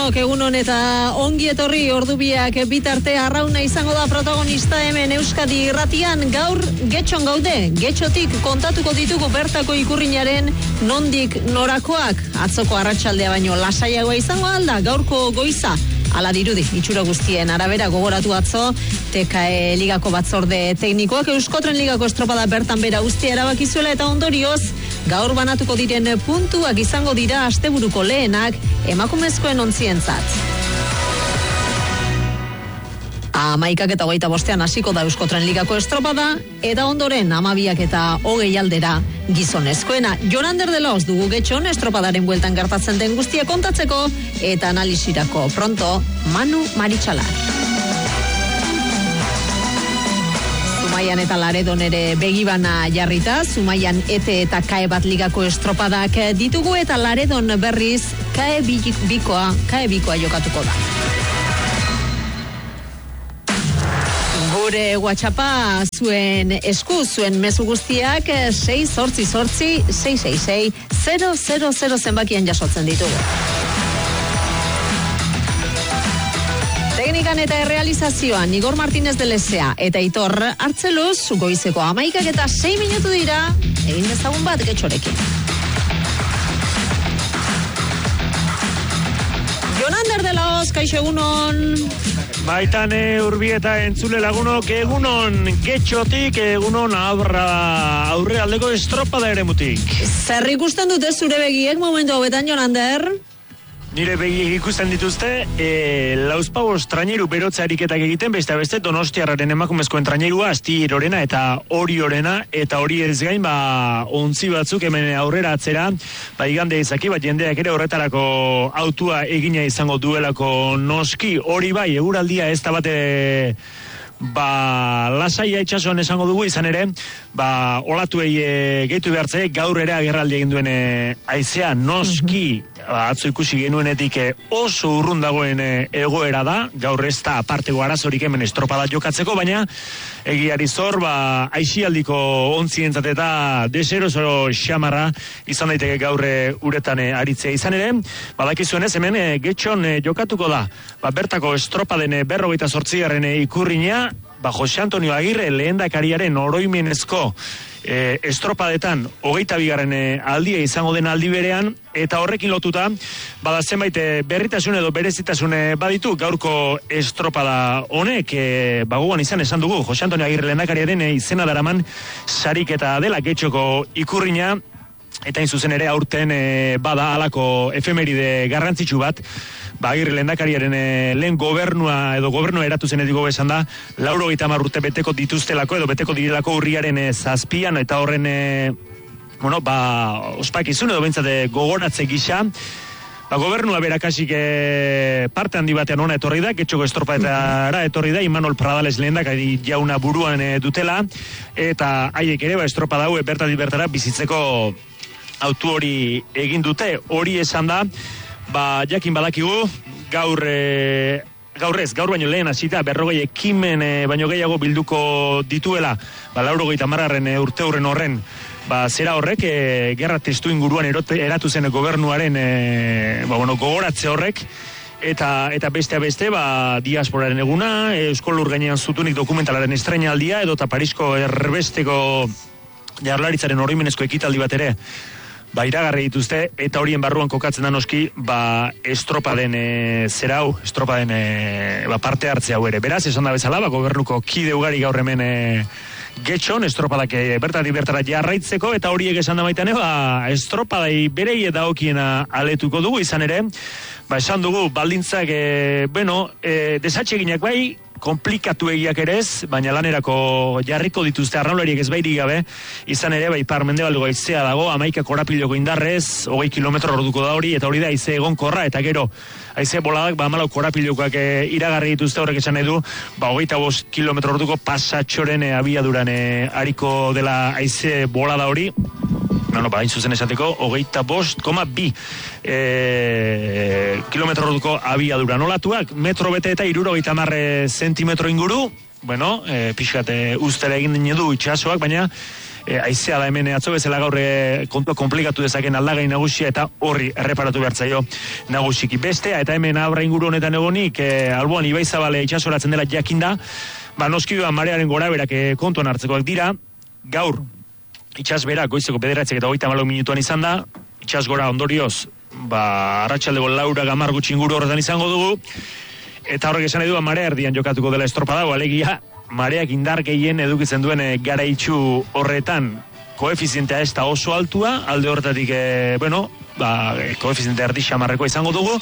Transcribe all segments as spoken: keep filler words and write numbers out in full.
Kaixodenok, egunon eta ongi etorri ordubiak bitarte arrauna izango da protagonista hemen Euskadi irratian. Gaur getxon gaude, getxotik kontatuko ditugu bertako ikurrinaren nondik norakoak. Atzoko arratsaldea baino lasaiagoa izango alda, gaurko goiza. Ala dirudi, itxura guztien arabera gogoratu atzo, T K E ligako batzorde teknikoak Euskotren ligako estropada bertan bera ustia erabakizuela eta ondorioz, gaur banatuko diren puntuak izango dira asteburuko lehenak emakumezkoen ontzientzat. Amaikak eta hogeita bostean hasiko da Euskotren ligako estropada, eta ondoren amabiak eta hogei aldera gizonezkoena. Jonander de Los dugu getxon estropadaren bueltan gertatzen den guztia kontatzeko, eta analisirako pronto Manu Maritxalar. Zumaian eta Laredon ere begibana jarrita, Zumaian Ete eta Kae bat ligako estropadak ditugu, eta Laredon berriz Kae bikoa, Kae bikoa jokatuko da. Gure WhatsAppa zuen esku, zuen mezu guztiak sei zortzi zortzi sei sei sei zero zero zero zenbakian jasotzen ditugu. Teknikan eta errealizazioan Igor Martínez de Lezea eta Aitor Artzeluz, goizeko amaikak eta sei minutu dira, egin dezagun bat getxorekin. Jonander de Los, kaixo egunon. Baitane Urbieta entzule lagunok, egunon getxotik, egunon abra aurre aldeko estropada ere mutik. Zer ikusten dute zure begiek momentu hauetan, Jonander? Nire begiek ikusten dituzte, e, lauzpaboz traineru berotze ariketak egiten, beste beste Donostiarraren emakumezkoen trainerua, Astirorena eta Oriorena, eta hori ez gain, ba, ontzi batzuk hemen aurrera atzera, ba, igande izaki, bat jendeak ere horretarako autua egina izango duelako noski, hori bai, eguraldia ez da bate... Ba, lasaia itxasuan esango dugu izan ere, ba, olatuei e, gehitu behartze, gaur ere agerraldi egin duen e, aizea noski, ba, atzo ikusi genuenetik e, oso urrun dagoen e, egoera da, gaur ez da aparteko arazorik hemen estropada jokatzeko, baina egiari zor, ba, aixialdiko ontzientzat eta deseroso xamarra izan daiteke gaur uretan e, aritzea izan ere, badakizuen ez hemen e, getxon e, jokatuko da, ba, bertako estropaden e, berrogeita zortzigarren e, ikurriña, ba, Jose Antonio Agirre lehendakariaren oroimenezko e, estropadetan hogeita bigarren e, aldia izango den aldi berean, eta horrekin lotuta, bada zenbait berritasun edo berezitasune baditu gaurko estropada honek, e, bagoan izan esan dugu, Jose Antonio Agirre lehendakariaren e, izena daraman sarik eta dela getxoko ikurriña, eta in zuzen ere aurten e, bada halako efemeride garrantzitsu bat, ba, Agirre lehendakariaren e, lehen gobernua edo gobernua eratu zen edigo esan da, lauro gehieta marrurte beteko dituztelako edo beteko direlako urriaren e, zazpian, eta horren e, bueno, ba, ospakizun edo bentsate gogoratze gisa, ba, gobernua berakasik e, parte handi batean ona etorri da, getxoko estropadetara etorri da, Imanol Pradales lehendakari jauna buruan e, dutela, eta haiek ere, ba, estropada hau bertatik bertara bizitzeko autu hori egin dute, hori esan da, ba, jakin badakigu, gaur, e, gaur ez, gaur baino lehen hasita, berrogei ekimen e, baino gehiago bilduko dituela, ba, lauro gehieta marraren e, urte hurren horren, ba, zera horrek, e, gerra testu inguruan erote, eratu zen gobernuaren, e, ba, bueno, gogoratze horrek, eta eta beste beste, ba, diasporaren eguna, Euskal Lur gainean zutunik dokumentalaren estreinaldia, edo eta Parisko erbesteko Jaurlaritzaren oroimenezko ekitaldi bat ere, ba, iragarri dituzte, eta horien barruan kokatzen da noski, ba, estropaden e, zerau, estropaden e, ba, parte hartze hau ere. Beraz, esan da bezala, ba, gobernuko kide ugari gaur hemen e, getxon, estropadak e, bertatik bertara jarraitzeko, eta horiek esan da baitane, ba, estropadai berei eta okiena aletuko dugu izan ere, ba, esan dugu, baldintzak, e, bueno, e, desatxeginak bai, komplikatu egiak ere ez, baina lanerako jarriko dituzte arraunlariek ez bairik gabe, izan ere, bai, par mendebalduko haizea dago, amaika korapiloko indarrez, hogei kilometro orduko da hori, eta hori da haize egonkorra, eta gero, haize boladak, ba, amalau korapilokoak e, iragarri dituzte horrek esan edu, ba, hogeita bost kilometro orduko pasatxoren e, abiaduran e, hariko dela haize bolada hori, no, no, ba, hain zuzen esateko, hogeita bost koma bi e, kilometro orduko abiadura. Nolatuak, metro bete eta irurogeita marre zentimetro inguru, bueno, e, pixkat e, ustera egin du itxasoak, baina e, aizea da hemen atzo bezala gaur e, kontua komplikatu dezaken aldagai nagusia eta horri erreparatu behartzaio nagusiki bestea, eta hemen abra inguru honetan egonik e, alboan Ibaizabale itxasoratzen dela jakinda, ba noski ba marearen goraberak e, kontuan hartzekoak dira. Gaur itxas berak goizeko bederatziak eta hogeita hamalau minutuan izan da, itxas gora ondorioz ba arratsaldeko laura gamar gutxi inguru horretan izango dugu, eta horrek esan edu ba marea erdian jokatuko dela estropada, alegia mareak indar gehien edukitzen duen e, garaitxu horretan koefizientea ez da oso altua, alde horretatik e, bueno, ba, koefizientea erdi xamarrekoa izango dugu,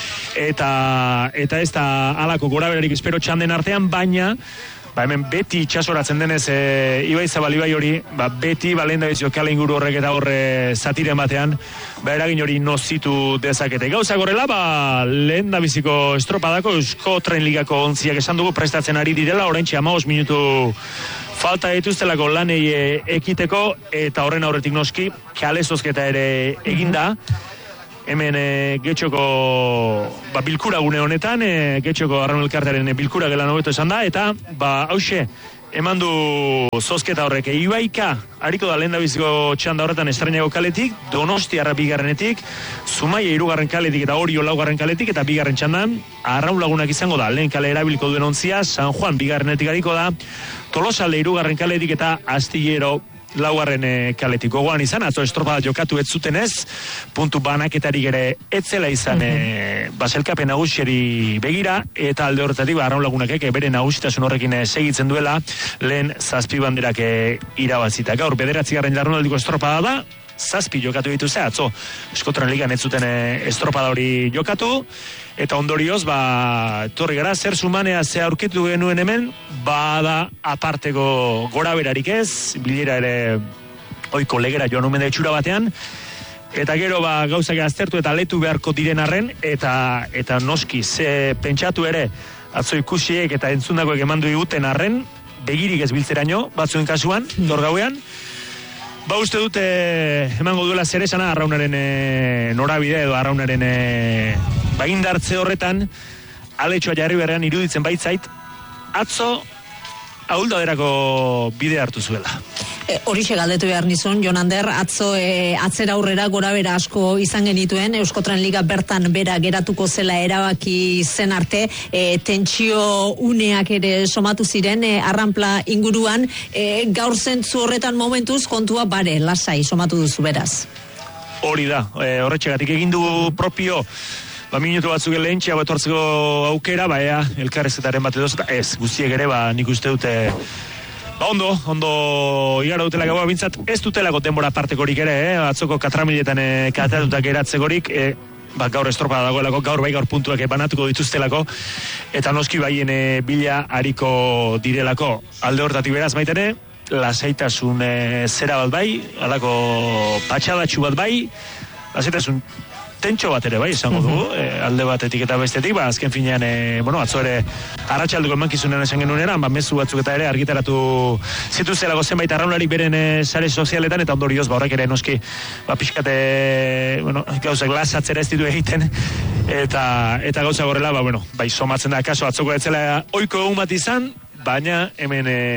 eta eta ez da alako goraberarik espero txanden artean, baina ba hemen beti itxasoratzen denez e, Ibaizabal ibai hori, ba beti ba lehen da bizio kale inguru horrek eta horre zatiren batean, ba eragin hori nozitu dezakete. Gauza gorrela, ba lehen da biziko estropadako Eusko Tren Ligako ontziak esan dugu prestatzen ari direla, oraintxe hamabost minutu falta dituztelako lanei ekiteko, eta horren aurretik noski kale zozketa ere eginda. Hemen e, getxoko ba, bilkura gune honetan, e, getxoko Arraun Elkartearen bilkura gelan hobeto esan da, eta ba hause, eman du zozketa horrek, e, Ibaika, hariko da lehen da biziko txanda horretan Estrainago kaletik, Donostiarra bigarrenetik, Zumaia hirugarren kaletik eta Orio laugarren kaletik, eta bigarren txandan, Arraun Lagunak izango da, lehen kale erabiliko duen ontzia, San Juan bigarrenetik hariko da, Tolosalde hirugarren kaletik eta Astillero laugarren e, kaletik. Gogoan izan, atzo estropada jokatu ez zuten ez, puntu banaketarik ere etzela izan e, baselkapen nagusieri begira, eta alde horretatik Arraun Lagunak eke bere nagusitasun horrekin e, segitzen duela, lehen zazpi banderak e, irabazita. Gaur bederatzigarren jardunaldiko estropada da, zazpi jokatu dituzte, atzo Eusko Tren Ligan ez zuten e, estropada hori jokatu, eta ondorioz, ba, torri gara, zer zumanea ze aurkitu genuen hemen, bada aparteko gora berarik ez, bilera ere oiko legera joan omen da itxura batean, eta gero ba, gauzak aztertu eta letu beharko diren arren, eta, eta noski ze pentsatu ere, atzo ikusiek eta entzundakoek emandu diguten arren, begirik ez biltzeraino, batzuen kasuan, gaur gauean, ba uste dute emango duela zer esana Arraunaren e, norabide edo Arraunaren e, bagindartze horretan, aletxoa jarri berrean iruditzen baitzait, atzo ahuldaderako bide hartu zuela. E, horixe galdetu behar nizun, Jon Ander, atzo e, atzera aurrera gora bera asko izan genituen, Eusko Tren Liga bertan bera geratuko zela erabaki zen arte, e, tentsio uneak ere somatu ziren, e, arranpla inguruan, e, gaur zentzu horretan momentuz kontua bare, lasai somatu duzu beraz. Hori da, e, horretxegatik egin du propio, ba minutu batzuk lehentxea betortzeko aukera, ba ea, elkarrezketaren bat edo, ez, guztiek ere, ba nik uste dute, ba ondo, ondo igaro dutela gaua bintzat, ez dutelako denbora partekorik ere, eh? Atzoko katramiletan e, katatutak eratzekorik, e, ba gaur estropada dagoelako, gaur bai gaur puntuak banatuko dituztelako, eta noski baien e, bila hariko direlako. Alde hortatik beraz maitene, lasaitasun e, zera bat bai, alako patxadatxu bat bai, lasaitasun tentxo bat ere bai, esango dugu, uh-huh. e, alde batetik eta bestetik, ba, azken finean, e, bueno, atzo ere, arratsalduko emankizunen esan genuen eran, ba, mezu batzuk eta ere argitaratu zituztelako zenbait arraunlarik beren e, sare sozialetan, eta ondorioz, ba, horrek ere noski, ba, pixkate, bueno, gauzak lasatzera ez ditu egiten, eta, eta gauza gorrela, ba, bueno, bai, somatzen da, kaso, atzoko etzela, oiko egun bat izan, baina, hemen, e,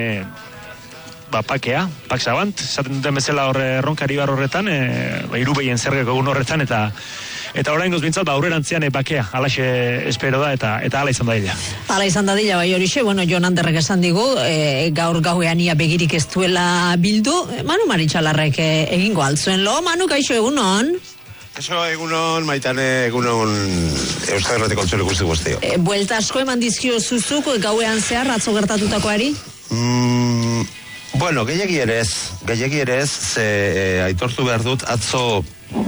ba, pakea, pak zabant, esaten duten bezala horre ronkari bar horretan, e, ba, irubeien zergeko egun horretan, eta eta oraingoz bintzat, ba, aurrerantzian e, bakea, alaxe espero da, eta eta ala izan da dila. Ala izan da dila, bai horixe, bueno, Jon Anderrek esan digu, e, gaur gauean ia begirik ez duela bildu, e, Manu Maritxalarrek e, egingo altzuen lo, Manu, kaixo egunon? Eso egunon, Maitane, egunon Euskal Herrateko entzule guzti guztio. E, buelta asko eman dizkio zuzuk gauean zehar atzo gertatutakoari? Mm, bueno, gehiagi ere ez, gehiagi ere ez, ze e, aitortu behar dut, atzo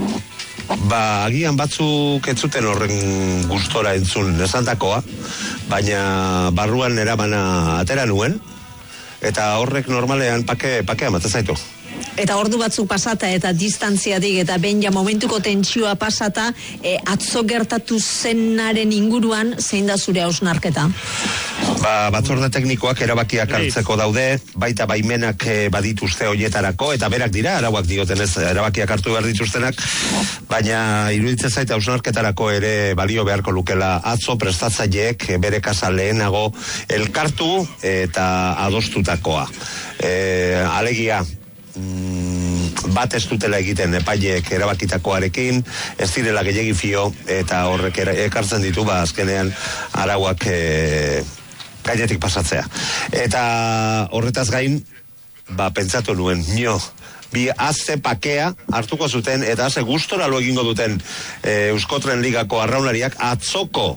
ba, agian batzuk ez zuten horren gustora entzun esandakoa, baina barruan eramana atera nuen, eta horrek normalean pake, pakea maten zaitu. Eta ordu batzuk pasata eta distantziatik eta behin ja momentuko tentsioa pasata, e, atzo gertatu zenaren inguruan zein da zure hausnarketa? Ba, batzorde teknikoak erabakiak hartzeko daude, baita baimenak e, badituzte hoietarako, eta berak dira, arauak diotenez erabakiak hartu behar dituztenak, baina iruditzen zaita hausnarketarako ere balio beharko lukela atzo prestatzaileek bere kasa lehenago elkartu eta adostutakoa. E, alegia, mm, bat ez dutela egiten epaileek erabakitakoarekin, ez direla gehiegi fio, eta horrek ekartzen ditu, ba, azkenean arauak e, gainetik pasatzea. Eta horretaz gain, ba, pentsatu nuen, nio, bi azte pakea hartuko zuten, eta azte gustora lo egingo duten e, Euskotren Ligako arraunlariak atzoko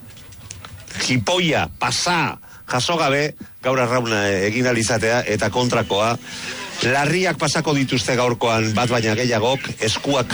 jipoia, pasa, jaso gabe, gaur arrauna egin alizatea, eta kontrakoa, larriak pasako dituzte gaurkoan bat baina gehiagok, eskuak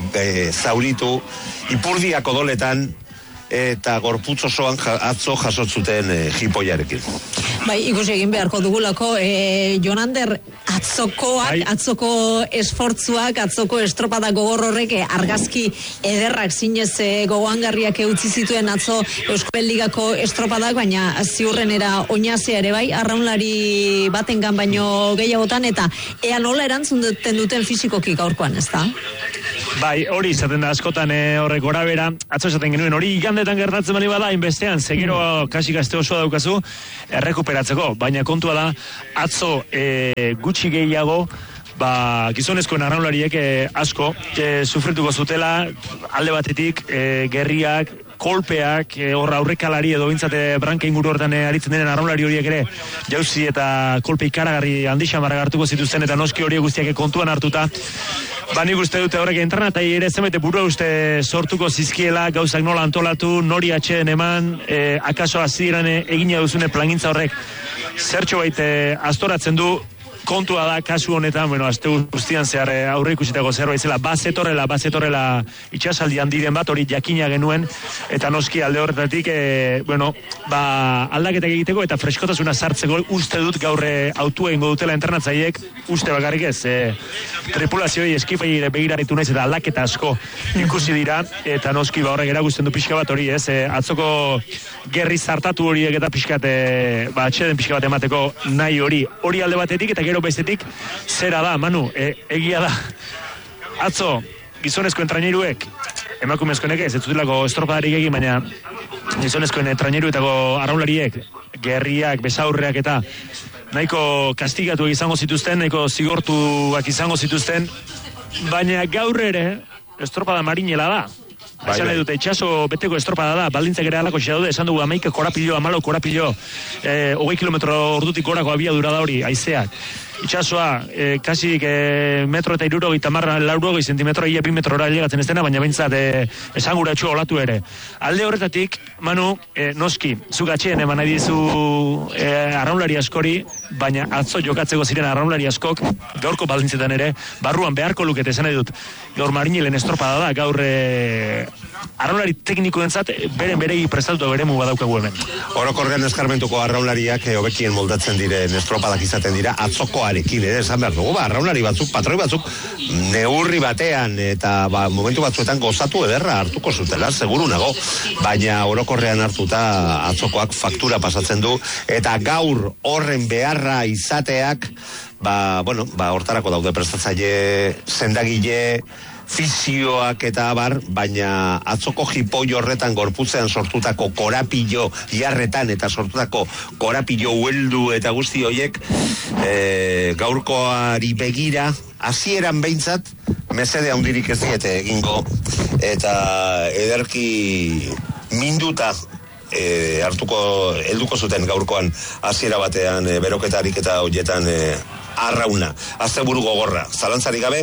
e, zauritu, ipurdiak odoletan, eta gorputz osoan atzo jasotzuten e, jipoiarekin. Bai, ikusi egin beharko dugulako, e, Jonander, atzokoak, bai. atzoko esfortzuak, atzoko estropada gogor horrek argazki ederrak zinez e, gogoangarriak utzi zituen atzo Euskal Ligako estropadak, baina ziurrenera oinazea ere bai, arraunlari batengan baino gehiagotan, eta ea nola erantzun duten duten fizikoki gaurkoan, ez da? Bai, hori izaten da askotan e, horrek gorabera, atzo esaten genuen, hori igandetan gertatzen bali bada, inbestean, segero mm. kasi gazte osoa daukazu, errekuperatzeko, baina kontua da, atzo e, gutxi gehiago, ba, gizonezkoen arraunlariek e, asko, e, sufrituko zutela, alde batetik, e, gerriak, kolpeak, e, horra aurrekalari edo bintzate branka inguru hortan e, aritzen denen arraunlari horiek ere, jauzi eta kolpe ikaragarri handixamarra hartuko zituzten, eta noski horiek guztiak kontuan hartuta, ba, nik uste dute horrek internatai ere zenbait burua uste sortuko zizkiela, gauzak nola antolatu, nori atxeen eman, e, akaso hasieran egina duzune plangintza horrek zertxo baite astoratzen du. Kontua da, kasu honetan, bueno, azte guztian zehar aurre ikusitako zerbait zela, bazetorrela, bazetorrela itxasaldi handiren bat, hori jakina genuen, eta noski alde horretatik, e, bueno, ba, aldaketak egiteko, eta freskotasuna sartzeko uste dut gaurre autua ingo dutela entrenatzaiek, uste bakarrik ez, e, tripulazioi eskifai begiraritu naiz, eta aldaketa asko ikusi dira, eta noski ba horrek eragusten du pixka bat hori, ez, e, atzoko gerri zartatu horiek eta pixkat, e, ba, atxeden pixka bat emateko nahi hori, hori alde batetik, eta gero bestetik, zera da, Manu, e, egia da, atzo, gizonezkoen traineruek, emakumezkoenek ez, ez zutelako estropadarik egin, baina gizonezkoen traineruetako arraunlariek, gerriak, besaurreak eta nahiko kastigatuak izango zituzten, nahiko zigortuak izango zituzten, baina gaur ere, estropada marinela da. Bai, esan edute, itxaso beteko estropada da, baldintzak ere alako xe daude, esan dugu amaika korapilo, amalo korapilo, eh, hogei kilometro ordutik gorako abiadura da hori, aizeak. Itxasoa, eh, kasik eh, metro eta iruro gita marra laurogei zentimetro, ia bi metrora elegatzen ez dena, baina behintzat eh, esanguratxo olatu ere. Alde horretatik, Manu, eh, noski, zuk atxeen eman nahi dizu eh, arraunlari askori, baina atzo jokatzeko ziren arraunlari askok, gaurko baldintzetan ere, barruan beharko lukete esan nahi dut, gaur marinelen estropada da, gaur eh, arraunlari teknikoentzat beren beregi prestatuta beremu badaukagu hemen. Orokorrean eskarmentuko arraunlariak e, hobekien moldatzen diren estropadak izaten dira atzokoarekin ere esan behar dugu, ba, arraunlari batzuk, patroi batzuk neurri batean eta ba, momentu batzuetan gozatu ederra hartuko zutela, seguru nago, baina orokorrean hartuta atzokoak faktura pasatzen du, eta gaur horren beharra izateak, ba, bueno, ba, hortarako daude prestatzaile, sendagile, fizioak eta abar, baina atzoko jipoi horretan gorputzean sortutako korapillo jarretan eta sortutako korapillo ueldu eta guzti hoiek e, gaurkoari begira hasieran behintzat mesede handirik ez diete egingo eta ederki minduta e, hartuko helduko zuten gaurkoan hasiera batean e, beroketarik eta hoietan e, arrauna, asteburu gogorra, zalantzarik gabe.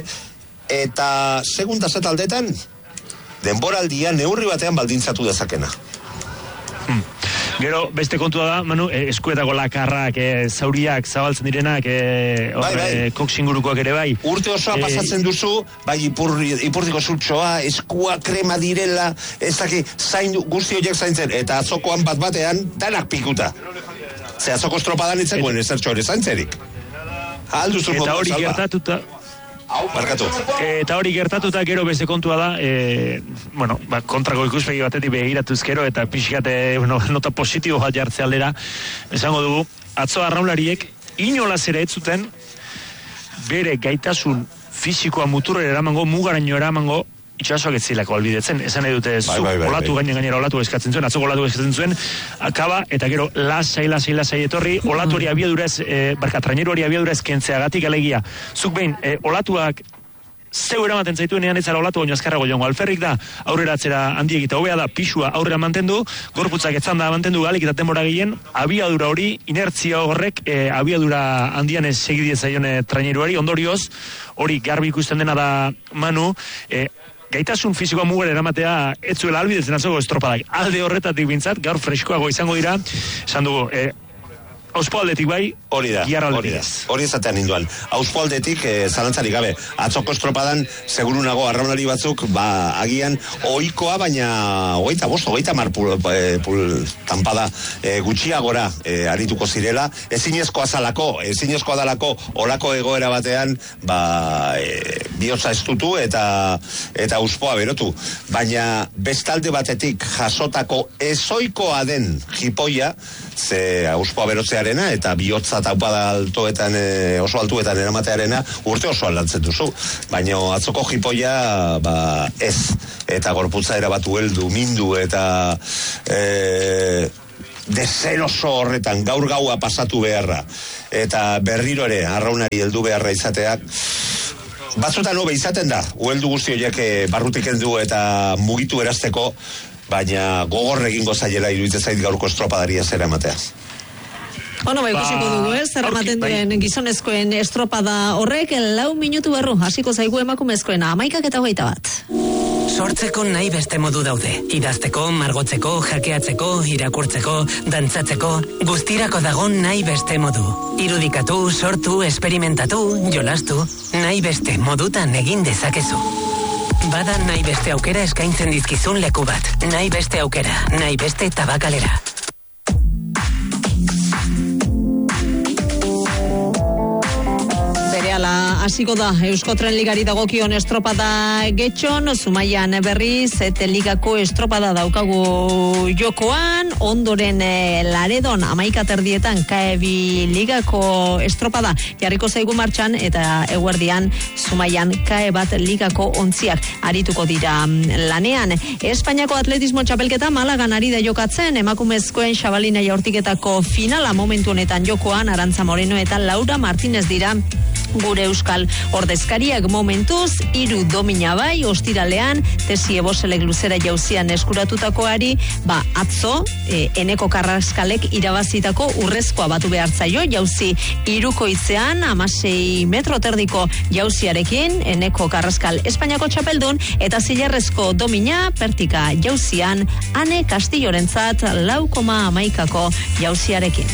Eta segunda zetaldetan denboraldia neurri batean baldintzatu dezakena. Hmm. Gero, beste kontua da, Manu, eh, eskuetako lakarrak, eh, zauriak, zabaltzen direnak, eh, bai, bai. eh, koksingurukoak ere bai. Urte osoa eh, pasatzen duzu, bai ipurri, ipurdiko sultsoa, eskua krema direla, ez daki, zain guzti horiek zaintzen, eta atzokoan bat batean, danak pikuta. Ze atzoko estropadan itzekuen ez zertxo ere zaintzerik. Alduzu eta hori gertatuta... Markatu. Eta hori gertatuta gero beste kontua da, e, bueno, ba, kontrako ikuspegi batetik begiratuz gero, eta pixkate, bueno, nota positibo bat jartze aldera, esango dugu, atzo arraunlariek inolaz ere ez zuten bere gaitasun fisikoa muturrera eramango, mugaraino eramango, itxasoak ez zilako albidetzen, esan nahi dute zu, bai, bai, bai, olatu bai. gainen gainera olatu eskatzen zuen, atzoko olatu eskatzen zuen, akaba, eta gero lasai, lasai, lasai etorri, olatu hori abiadurez, e, barka, traineru hori abiadurez kentzeagatik alegia. Zuk behin, e, olatuak zeu eramaten zaituenean ezara olatu baino azkarrago joango. Alferrik da aurrera atzera handiek eta hobea da pisua aurrera mantendu, gorputzak etzan da mantendu galik eta denbora gehien, abiadura hori, inertzia horrek, e, abiadura handian ez segidie zaion e, traineruari, ondorioz, hori garbi ikusten dena da Manu, e, gaitasun fisikoa mugera eramatea ez zuela albidezen atzoko estropadak. Alde horretatik bintzat, gaur freskoago izango dira, esan dugu, e, Auspoaldetik bai, hori da, hori da. Hori ezatean induan. Auspoaldetik, eh, zalantzarik gabe, atzoko estropadan, segurunago, arraunari batzuk, ba, agian, oikoa, baina, hogeita bost, hogeita mar pul, eh, pul tampada eh, gutxiagora eh, arituko zirela, ezinezkoa zalako, ezinezkoa dalako, olako egoera batean, ba, eh, bihotza estutu eta eta auspoa berotu. Baina, bestalde batetik, jasotako ezoikoa den jipoia, ze auspoa berotzearena eta bihotza taupada altoetan, e, oso altuetan eramatearena urte oso aldatzen duzu, baina atzoko jipoia ba, ez, eta gorputza erabatu heldu, mindu eta e, deseroso horretan gaur gaua pasatu beharra eta berriro ere arraunari heldu beharra izateak batzutan hobe izaten da, uheldu guzti horiek barrutik heldu eta mugitu erazteko, baina gogor egingo zaiela iruditzen zait gaurko estropadaria zera emateaz. Bueno, bai, ikusiko dugu, ez? Zer ematen duen gizonezkoen estropada horrek, lau minutu barru, hasiko zaigu emakumezkoena, amaikak eta hogeita bat. Sortzeko nahi beste modu daude. Idazteko, margotzeko, jakeatzeko, irakurtzeko, dantzatzeko, guztirako dago nahi beste modu. Irudikatu, sortu, esperimentatu, jolastu, nahi beste modutan egin dezakezu. Bada nahi beste aukera eskaintzen dizkizun leku bat. Nahi beste aukera, nahi beste tabakalera. Berehala hasiko da Euskotren Ligari dagokion estropada Getxon, Zumaian berriz eta ligako estropada daukagu jokoan, ondoren e, Laredon amaika terdietan K E B ligako estropada jarriko zaigu martxan eta eguerdian Zumaian K E bat ligako ontziak arituko dira lanean. Espainiako atletismo txapelketa Malagan ari da jokatzen, emakumezkoen Xabalina jaurtiketako finala momentu honetan jokoan, Arantza Moreno eta Laura Martínez dira gure euskal ordezkariak momentuz, hiru domina bai, ostiralean, Tesi Eboselek luzera jauzian eskuratutakoari, ba, atzo, e, Eneko Karraskalek irabazitako urrezkoa batu behar zaio, jauzi hirukoitzean, hamasei metro terdiko jauziarekin, Eneko Karraskal Espainiako txapeldun, eta zilarrezko domina, pertika jauzian, Ane Castillorentzat lau koma hamaikako jauziarekin.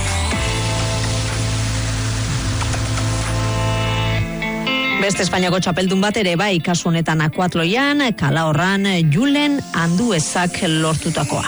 Beste Espainiako txapeldun bat ere bai, kasu honetan akuatloian, Kalahorran, Julen Anduezak lortutakoa.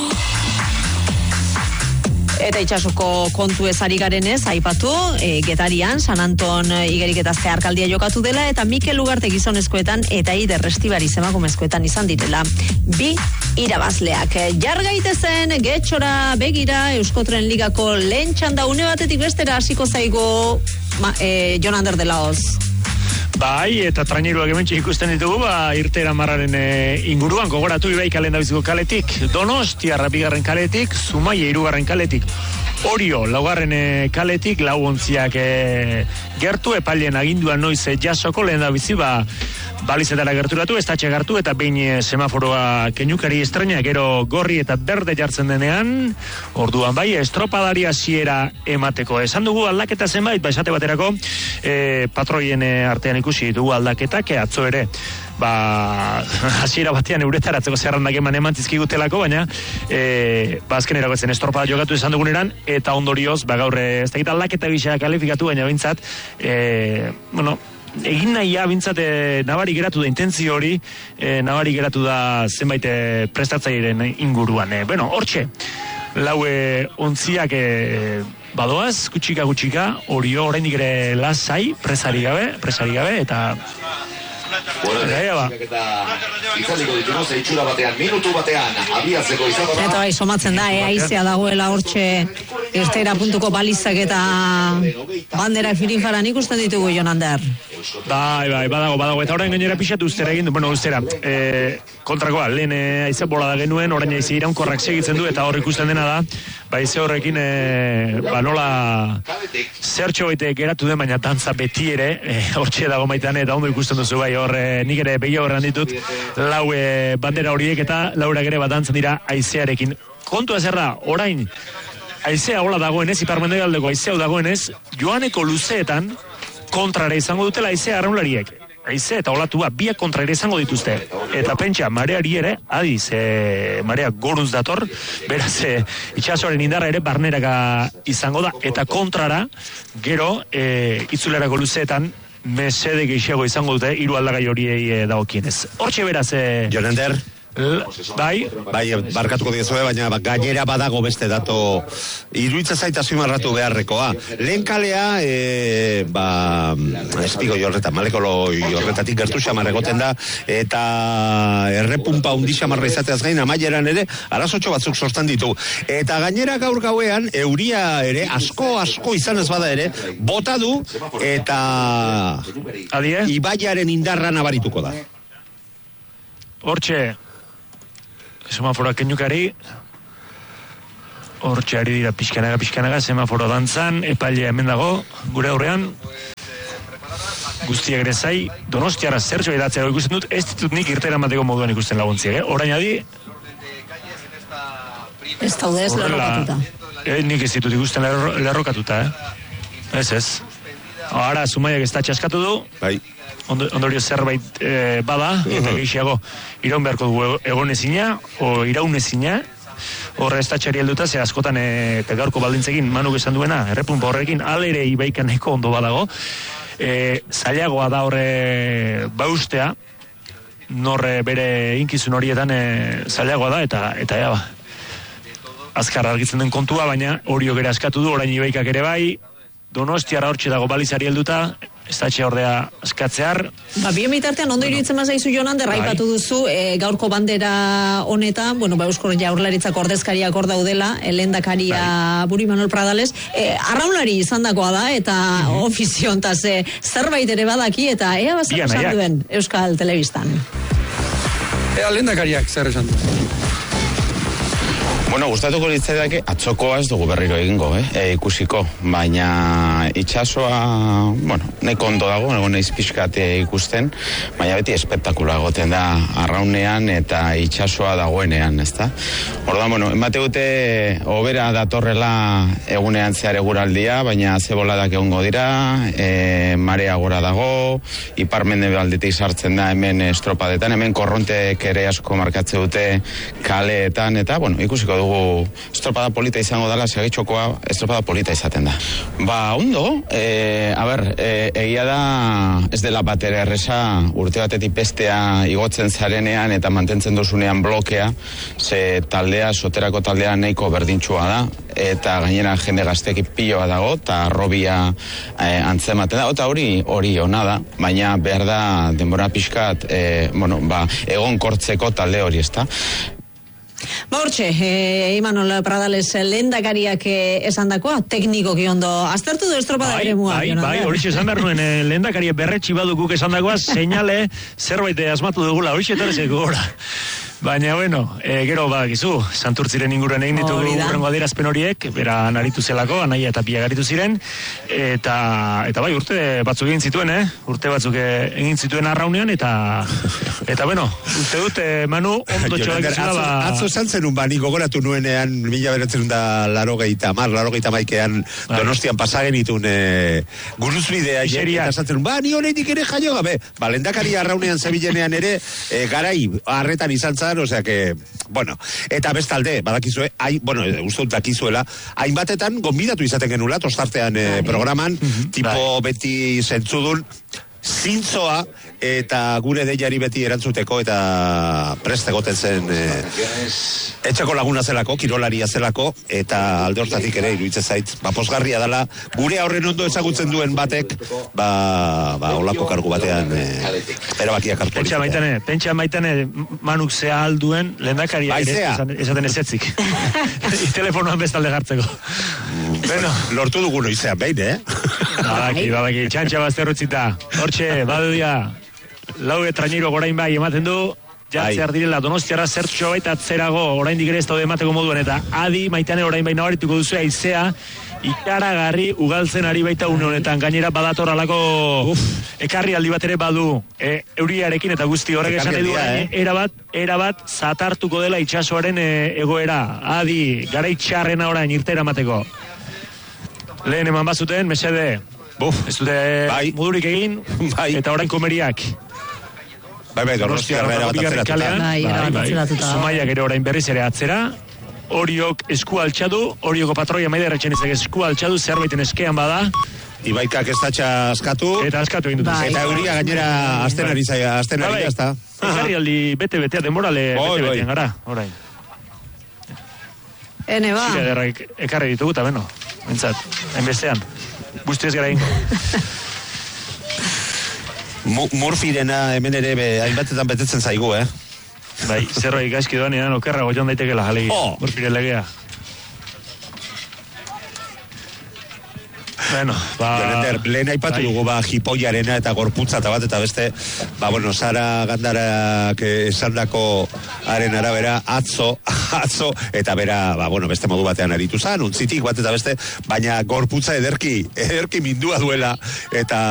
Eta itxasoko kontu ezari garenez, aipatu, e, Getarian, San Anton igeriketa zeharkaldia jokatu dela, eta Mikel Ugarte gizonezkoetan eta Ider Restibariz emakumezkoetan izan direla bi irabazleak. Jar gaitezen, Getxora begira, Euskotren Ligako lehen txanda une batetik bestera hasiko zaigo ma, e, Jon Ander de la Hoz. Bai, eta traineruak hementxe ikusten ditugu, ba, irteera marraren e, inguruan, gogoratu Ibai kalen dabiziko kaletik, Donostiarra bigarren kaletik, Zumaia hirugarren kaletik, Orio laugarren e, kaletik, lau ontziak e, gertu, epailen aginduan noiz e, jasoko lehen dabizi, ba, balizetara gerturatu, estatxe gertu, eta behin e, semaforoa kenukari estrena, gero gorri eta berde jartzen denean, orduan bai, estropadari hasiera emateko. Esan dugu aldaketa zenbait, ba, esate baterako, e, patroien e, artean ikusi dugu aldaketak, e, atzo ere, ba, hasiera batean euretaratzeko zerrandak eman eman zizkigutelako, baina e, ba, azkenerako zen estropada jokatu izan duguneran, eta ondorioz, ba, gaur ez dakit aldaketa gisa kalifikatu, baina bintzat, e, bueno, egin nahia bintzat e, nabari geratu da intentzio hori, e, nabari geratu da zenbait e, prestatzailearen inguruan. E, bueno, hortxe, laue ontziak e, badoaz, gutxika gutxika, Orio oraindik ere lasai, presari gabe, presari gabe, eta Bueno, eta izaliko ditugu zeitxura batean, minutu batean, abiatzeko izan. Eta bai, somatzen da, eh, aizea dagoela hortxe Irteera puntuko balizak eta bandera firinfaran ikusten ditugu, Jon Ander. Bai, bai, badago, badago. Eta orain gainera pixatu ustera egin du, bueno, ustera, e, kontrakoa, lehen e, aize bolada genuen, orain aize iraunkorrak segitzen du, eta hor ikusten dena da, ba, aize horrekin, e, ba, nola zertxo baite geratu den, baina dantza beti ere, e, hortxe dago maitan, eta ondo ikusten duzu, bai, hor, e, nik ere begia horrean ditut, lau e, bandera horiek, eta laura ere bat dantzen dira aizearekin. Kontua zerra, orain, aizea hola dagoenez, iparmendebaldeko aizea dagoenez, joaneko luzeetan kontrara izango dutela aizea arraunlariek. Aize eta olatua biak kontrara izango dituzte. Eta pentsa, mareari ere, adiz, e, marea goruz dator, beraz, e, itxasoaren indarra ere barneraka izango da. Eta kontrara, gero, e, itzulerako luzeetan, mesede gehiago izango dute, hiru aldagai horiei e, dagokienez. Hortxe beraz, e, Jon Ander. L- bai, bai, barkatuko diezue, baina gainera badago beste dato iruitza zaita zimarratu beharrekoa. Lehen kalea, e, ba, espigo jorreta, maleko jorretatik gertu xamar egoten da, eta errepumpa undi xamarra izateaz gain, amaieran ere, arazotxo batzuk sortan ditu. Eta gainera gaur gauean, euria ere, asko, asko izan ez bada ere, bota du, eta adie, ibaiaren indarra nabarituko da. hortxe, semaforoak kenyukari, hortxe ari dira pixkanaga, pixkanaga, semaforo dantzan, epailea hemen dago, gure aurrean, guztiak ere zai, Donostiara zertxo edatzea ikusten dut, ez ditut nik irtera mateko moduan ikusten laguntziak, eh? Orain adi, Ez daude ez lerrokatuta. Eh, nik ez ditut ikusten lerro, lerrokatuta, eh? Ez ez. Ara, Zumaiak ez da txaskatu du, Bai. Ondo, ondorio zerbait e, bada, eta gehiago iraun beharko dugu egonezina, o iraunezina, horre estatxari helduta, ze askotan e, gaurko baldintzekin manuk esan duena, errepumpa horrekin, alere ibaikaneko ondo badago, e, zailagoa da horre baustea, norre bere inkizun horietan e, zailagoa da, eta eta ea ba. Azkar argitzen den kontua, baina horiok ere askatu du, orain ibaikak ere bai, Donostiara hortxe dago balizari helduta, estatxe ordea askatzear. Ba, bien bitartean, ondo iruditzen mazaizu Jon Ander, raipatu duzu, e, gaurko bandera honetan, bueno, ba, Eusko Jaurlaritzako ordezkariak hor daudela, elendakaria Buri Manuel Pradales, e, arraunlari izandakoa da, eta mm-hmm. ofiziontaz e, zerbait ere badaki, eta ea bazak esan duen Euskal Telebistan. Ea elendakariak zer esan duen. Bueno, gustatuko litzaidake atzokoa ez dugu berriro egingo, eh? E, ikusiko, baina itxasoa, bueno, neko ondo dago, nego naiz pixkat ikusten, baina beti espektakula egoten da arraunean eta itxasoa dagoenean, ezta? Orduan, bueno, emate dute hobera datorrela egunean zehar eguraldia, baina ze boladak egongo dira, e, marea gora dago, iparmendebaldetik sartzen da hemen estropadetan, hemen korrontek ere asko markatze dute kaleetan, eta, bueno, ikusiko dugu estropada polita izango dela, segitxokoa estropada polita izaten da. Ba, ondo, e, a ber, e, egia da ez dela batera erresa urte batetik bestea igotzen zarenean eta mantentzen duzunean blokea, ze taldea, soterako taldea nahiko berdintxua da, eta gainera jende gazteki piloa dago, eta robia e, antzematen da, eta hori hori ona da, baina behar da denbora pixkat, e, bueno, ba, egon kortzeko talde hori, ezta? Ba hortxe, e, Imanol Pradales lehendakariak esan dakoa, teknikoki ondo aztertu du estropada ere mua. Bai, bai, bai, hori esan behar nuen, e, lehendakaria berretxi badukuk esan dakoa, seinale zerbait asmatu dugula, hori etorrezeko gora. Baina, bueno, e, gero badakizu, Santurtziren inguruan egin ditugu urrengo adierazpen horiek, bera naritu zelako, anaia eta pia garitu ziren, eta, eta bai, urte batzuk egin zituen, eh? Urte batzuk egin zituen arraunean, eta, eta bueno, uste dut, eh, Manu, ondo txoak izula, ba... Atzo saltzen un bani, gogoratu nuenean, mila beratzen da laro gehieta, mar, laro gehieta maikean, Donostian pasagen itun, e, guruzbidea, eta saltzen un, ba, ni honetik ere jaio gabe, ba, lehendakari arraunean zebilenean ere, e, garai, harretan izan zan, o sea que, bueno, eta bestalde, badakizue, hai, bueno, uste dut dakizuela, hainbatetan, gonbidatu izaten genula, tostartean eh, programan, tipo beti zentzudun, zintzoa, eta gure deiari beti erantzuteko eta prest egoten zen e, etxeko laguna zelako, kirolaria zelako, eta alde hortatik ere iruditzen zait, ba, posgarria dela, gure horren ondo ezagutzen duen batek, ba, ba olako kargu batean e, erabakiak hartu. Pentsa maitane, pentsa maitane, manuk zea alduen, lehendakaria ere, esaten ezetzik. Telefonoan bestalde gartzeko. Bueno, lortu dugu noizean behin, eh? Badaki, badaki, txantxa bazterrutzita. Hortxe, badudia, lau etrainero gorain bai ematen du, jatzear direla Donostiara zertxo baita atzerago, orain digere ez daude emateko moduan, eta adi maitane orain bai nabarituko duzu aizea, ikaragarri ugaltzen ari baita une honetan, gainera badator alako ekarri aldi bat ere badu, e, euriarekin eta guzti horrek esan edu, eh? erabat, erabat zatartuko dela itsasoaren e, egoera, adi, gara itxarrena orain irtera mateko. Lehen eman bazuten, mesede, buf, ez dute bai. Modurik egin, bai. Eta orain komeriak. Bai, bai, Donostia era bat atzeratuta. Bai, era bat atzeratuta. Zumaiak ere orain berriz ere atzera, Oriok esku altxadu, Orioko patroia maide erretxen ezak esku altxadu, zerbaiten eskean bada. Ibaikak ez datxa askatu. Eta askatu egin dut. Bai. Eta euria gainera azten ari zaia, azten ari ez da. Ekarri aldi bete-betea, denborale bete-betean gara, orain. Ene ba. Zire derrak ekarri ditugu eta beno, entzat, enbestean. Guzti ez gara ingo. Murfirena hemen ere be, hainbatetan betetzen zaigu, eh? Bai, zerroi gaizki doan edan okerra goion daitekela jalegi. Oh. Murfire legea. Bueno, ba... Jonender, lehen aipatu bai. Dugu, ba, jipoiarena eta gorputza eta bat, eta beste, ba, bueno, Sara Gandarak esan dako haren arabera, atzo, atzo, eta bera, ba, bueno, beste modu batean aritu zan, untzitik bat eta beste, baina gorputza ederki, ederki mindua duela, eta